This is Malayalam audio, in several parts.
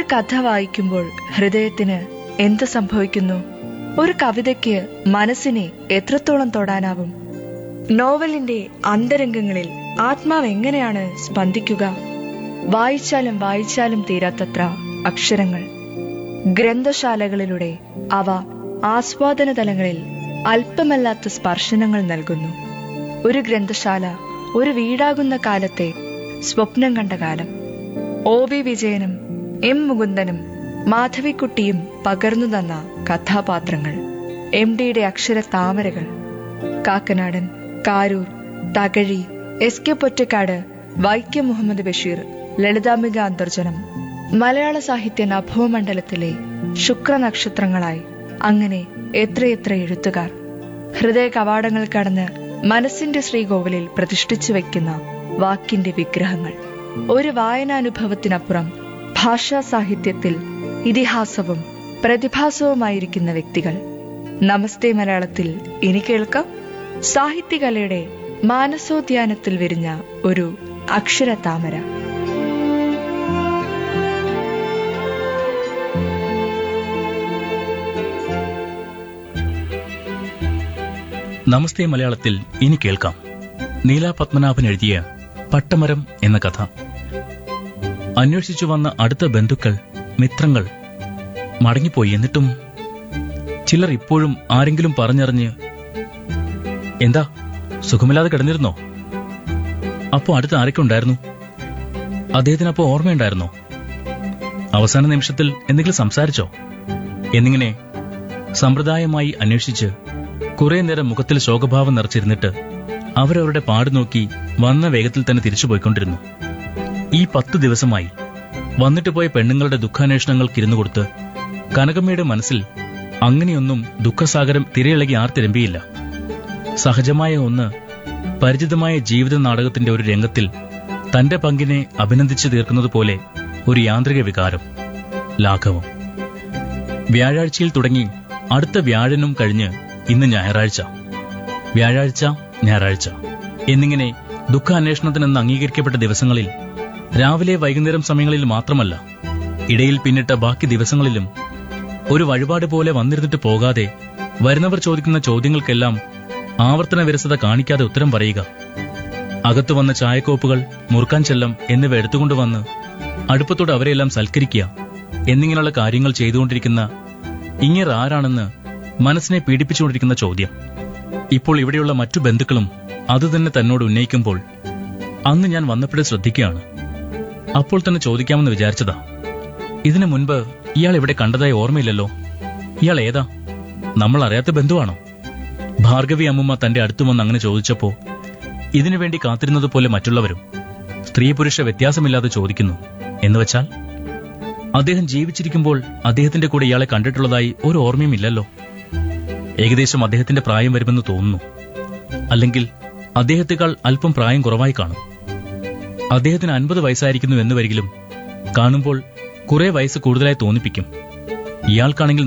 കഥ വായിക്കുമ്പോൾ ഹൃദയത്തിന് എന്ത് സംഭവിക്കുന്നു? ഒരു കവിതയ്ക്ക് മനസ്സിനെ എത്രത്തോളം തൊടാനാവും? നോവലിന്റെ അന്തരംഗങ്ങളിൽ ആത്മാവ് എങ്ങനെയാണ് സ്പന്ദിക്കുക? വായിച്ചാലും വായിച്ചാലും തീരാത്തത്ര അക്ഷരങ്ങൾ. ഗ്രന്ഥശാലകളിലൂടെ അവ ആസ്വാദന തലങ്ങളിൽ അല്പമല്ലാത്ത സ്പർശനങ്ങൾ നൽകുന്നു. ഒരു ഗ്രന്ഥശാല ഒരു വീടാകുന്ന കാലത്തെ സ്വപ്നം കണ്ട കാലം. OV വിജയനും M മുകുന്ദനും മാധവിക്കുട്ടിയും പകർന്നു തന്ന കഥാപാത്രങ്ങൾ, MDയുടെ അക്ഷര താമരകൾ. കാക്കനാടൻ, കാരൂർ, തകഴി, SK പൊറ്റക്കാട്, വൈക്കം മുഹമ്മദ് ബഷീർ, ലളിതാംബിക അന്തർജനം, മലയാള സാഹിത്യ നഭോമണ്ഡലത്തിലെ ശുക്രനക്ഷത്രങ്ങളായി അങ്ങനെ എത്രയെത്ര എഴുത്തുകാർ. ഹൃദയ കവാടങ്ങൾ കടന്ന് മനസ്സിന്റെ ശ്രീകോവിലിൽ പ്രതിഷ്ഠിച്ചു വയ്ക്കുന്ന വാക്കിന്റെ വിഗ്രഹങ്ങൾ. ഒരു വായനാനുഭവത്തിനപ്പുറം ഭാഷാ സാഹിത്യത്തിൽ ഇതിഹാസവും പ്രതിഭാസവുമായിരിക്കുന്ന വ്യക്തികൾ. നമസ്തേ മലയാളത്തിൽ ഇനി കേൾക്കാം സാഹിത്യകലയുടെ മാനസോദ്യാനത്തിൽ വിരിഞ്ഞ ഒരു അക്ഷര താമര. നമസ്തേ മലയാളത്തിൽ ഇനി കേൾക്കാം നീലാ പത്മനാഭൻ എഴുതിയ പട്ടമരം എന്ന കഥ. അന്വേഷിച്ചു വന്ന അടുത്ത ബന്ധുക്കൾ, മിത്രങ്ങൾ മടങ്ങിപ്പോയി. എന്നിട്ടും ചിലർ ഇപ്പോഴും ആരെങ്കിലും പറഞ്ഞറിഞ്ഞ്, എന്താ സുഖമില്ലാതെ കിടന്നിരുന്നോ? അപ്പോ അടുത്ത് ആരൊക്കെ ഉണ്ടായിരുന്നു? അദ്ദേഹത്തിനപ്പോ ഓർമ്മയുണ്ടായിരുന്നോ? അവസാന നിമിഷത്തിൽ എന്തെങ്കിലും സംസാരിച്ചോ? എന്നിങ്ങനെ സമ്പ്രദായമായി അന്വേഷിച്ച് കുറെ നേരം മുഖത്തിൽ ശോകഭാവം നിറച്ചിരുന്നിട്ട് അവരവരുടെ പാട് നോക്കി വന്ന വേഗത്തിൽ തന്നെ തിരിച്ചുപോയിക്കൊണ്ടിരുന്നു. ഈ 10 ദിവസമായി വന്നിട്ട് പോയ പെണ്ണുങ്ങളുടെ ദുഃഖാന്വേഷണങ്ങൾക്ക് ഇരുന്നു കൊടുത്ത് കനകമ്മയുടെ മനസ്സിൽ അങ്ങനെയൊന്നും ദുഃഖസാഗരം തിരയിളകി ആർത്തിരമ്പിയില്ല. സഹജമായ ഒന്ന്, പരിചിതമായ ജീവിത നാടകത്തിന്റെ ഒരു രംഗത്തിൽ തന്റെ പങ്കിനെ അഭിനന്ദിച്ചു തീർക്കുന്നത് പോലെ ഒരു യാന്ത്രിക വികാരം, ലാഘവം. വ്യാഴാഴ്ചയിൽ തുടങ്ങി അടുത്ത വ്യാഴനും കഴിഞ്ഞ് ഇന്ന് ഞായറാഴ്ച, വ്യാഴാഴ്ച, ഞായറാഴ്ച എന്നിങ്ങനെ ദുഃഖാന്വേഷണത്തിനെന്ന് അംഗീകരിക്കപ്പെട്ട ദിവസങ്ങളിൽ രാവിലെ വൈകുന്നേരം സമയങ്ങളിൽ മാത്രമല്ല, ഇടയിൽ പിന്നിട്ട ബാക്കി ദിവസങ്ങളിലും ഒരു വഴിപാട് പോലെ വന്നിരുന്നിട്ട് പോകാതെ വരുന്നവർ ചോദിക്കുന്ന ചോദ്യങ്ങൾക്കെല്ലാം ആവർത്തന വിരസത കാണിക്കാതെ ഉത്തരം പറയുക, അകത്തു വന്ന ചായക്കോപ്പുകൾ, മുറുക്കാൻ ചെല്ലം എന്നിവ എടുത്തുകൊണ്ടുവന്ന് അടുപ്പത്തോട് അവരെയെല്ലാം സൽക്കരിക്കുക എന്നിങ്ങനെയുള്ള കാര്യങ്ങൾ ചെയ്തുകൊണ്ടിരിക്കുന്ന ഇങ്ങേർ ആരാണെന്ന് മനസ്സിനെ പീഡിപ്പിച്ചുകൊണ്ടിരിക്കുന്ന ചോദ്യം. ഇപ്പോൾ ഇവിടെയുള്ള മറ്റു ബന്ധുക്കളും അതുതന്നെ തന്നോട് ഉന്നയിക്കുമ്പോൾ അന്ന് ഞാൻ വന്നപ്പോഴേ ശ്രദ്ധിക്കുകയാണ്. അപ്പോൾ തന്നെ ചോദിക്കാമെന്ന് വിചാരിച്ചതാ. ഇതിനു മുൻപ് ഇയാൾ ഇവിടെ കണ്ടതായി ഓർമ്മയില്ലല്ലോ. ഇയാൾ ഏതാ? നമ്മൾ അറിയാത്ത ബന്ധുവാണോ? ഭാർഗവി അമ്മുമ്മ തന്റെ അടുത്തു വന്ന് അങ്ങനെ ചോദിച്ചപ്പോ ഇതിനുവേണ്ടി കാത്തിരുന്നത് പോലെ മറ്റുള്ളവരും സ്ത്രീ പുരുഷ വ്യത്യാസമില്ലാതെ ചോദിക്കുന്നു. എന്നുവെച്ചാൽ അദ്ദേഹം ജീവിച്ചിരിക്കുമ്പോൾ അദ്ദേഹത്തിന്റെ കൂടെ ഇയാളെ കണ്ടിട്ടുള്ളതായി ഒരു ഓർമ്മയും ഇല്ലല്ലോ. ഏകദേശം അദ്ദേഹത്തിന്റെ പ്രായം വരുമെന്ന് തോന്നുന്നു. അല്ലെങ്കിൽ അദ്ദേഹത്തെക്കാൾ അല്പം പ്രായം കുറവായി കാണും. അദ്ദേഹത്തിന് 50 വയസ്സായിരിക്കുന്നു എന്ന് വരികിലും കാണുമ്പോൾ കുറെ വയസ്സ് കൂടുതലായി തോന്നിപ്പിക്കും. ഇയാൾക്കാണെങ്കിൽ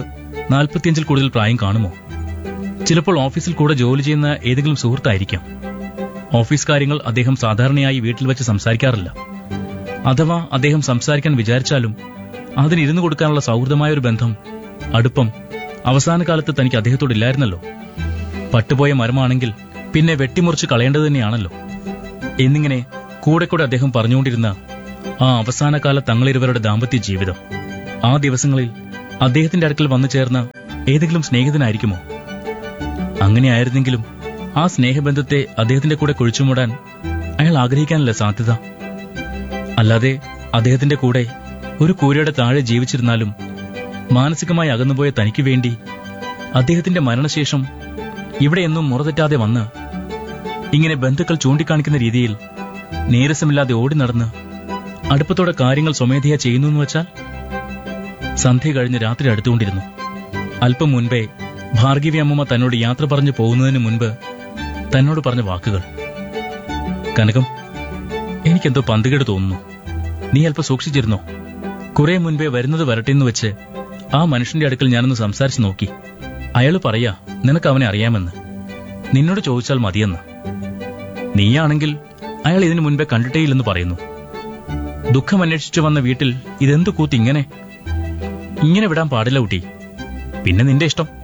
40-45 കൂടുതൽ പ്രായം കാണുമോ? ചിലപ്പോൾ ഓഫീസിൽ കൂടെ ജോലി ചെയ്യുന്ന ഏതെങ്കിലും സുഹൃത്തായിരിക്കാം. ഓഫീസ് കാര്യങ്ങൾ അദ്ദേഹം സാധാരണയായി വീട്ടിൽ വെച്ച് സംസാരിക്കാറില്ല. അഥവാ അദ്ദേഹം സംസാരിക്കാൻ വിചാരിച്ചാലും അതിനിരുന്നു കൊടുക്കാനുള്ള സൗഹൃദമായ ഒരു ബന്ധം, അടുപ്പം അവസാന കാലത്ത് തനിക്ക് അദ്ദേഹത്തോടില്ലായിരുന്നല്ലോ. പട്ടുപോയ മരമാണെങ്കിൽ പിന്നെ വെട്ടിമുറിച്ച് കളയേണ്ടത് തന്നെയാണല്ലോ. എന്നിങ്ങനെ കൂടെ കൂടെ അദ്ദേഹം പറഞ്ഞുകൊണ്ടിരുന്ന ആ അവസാനകാല തങ്ങളിരുവരുടെ ദാമ്പത്യ ജീവിതം, ആ ദിവസങ്ങളിൽ അദ്ദേഹത്തിന്റെ അടുക്കൽ വന്നു ചേർന്ന ഏതെങ്കിലും സ്നേഹിതനായിരിക്കുമോ? അങ്ങനെയായിരുന്നെങ്കിലും ആ സ്നേഹബന്ധത്തെ അദ്ദേഹത്തിന്റെ കൂടെ കുഴിച്ചുമൂടാൻ അയാൾ ആഗ്രഹിക്കാനല്ല സാധ്യത. അല്ലാതെ അദ്ദേഹത്തിന്റെ കൂടെ ഒരു കൂരയുടെ താഴെ ജീവിച്ചിരുന്നാലും മാനസികമായി അകന്നുപോയ തനിക്ക് വേണ്ടി അദ്ദേഹത്തിന്റെ മരണശേഷം ഇവിടെയൊന്നും മുറതെറ്റാതെ വന്ന് ഇങ്ങനെ ബന്ധുക്കൾ ചൂണ്ടിക്കാണിക്കുന്ന രീതിയിൽ നീരസമില്ലാതെ ഓടി നടന്ന് അടുപ്പത്തോടെ കാര്യങ്ങൾ സ്വമേധയാ ചെയ്യുന്നു എന്ന് വെച്ചാൽ. സന്ധ്യ കഴിഞ്ഞ് രാത്രി അടുത്തുകൊണ്ടിരുന്നു. അല്പം മുൻപേ ഭാർഗവി അമ്മമ്മ തന്നോട് യാത്ര പറഞ്ഞു പോകുന്നതിന് മുൻപ് തന്നോട് പറഞ്ഞ വാക്കുകൾ. കനകം, എനിക്കെന്തോ പന്തുകേട് തോന്നുന്നു. നീ അല്പം സൂക്ഷിച്ചിരുന്നോ? കുറെ മുൻപേ വരുന്നത് വരട്ടെന്ന് വെച്ച് ആ മനുഷ്യന്റെ അടുക്കൽ ഞാനൊന്ന് സംസാരിച്ചു നോക്കി. അയാള് പറയാ നിനക്ക് അവനെ അറിയാമെന്ന്, നിന്നോട് ചോദിച്ചാൽ മതിയെന്ന്. നീയാണെങ്കിൽ അയാൾ ഇതിനു മുൻപേ കണ്ടിട്ടേയില്ലെന്ന് പറയുന്നു. ദുഃഖം അന്വേഷിച്ചു വന്ന വീട്ടിൽ ഇതെന്തു കൂത്ത് ഇങ്ങനെ വിടാൻ പാടില്ല കുട്ടി. പിന്നെ നിന്റെ ഇഷ്ടം.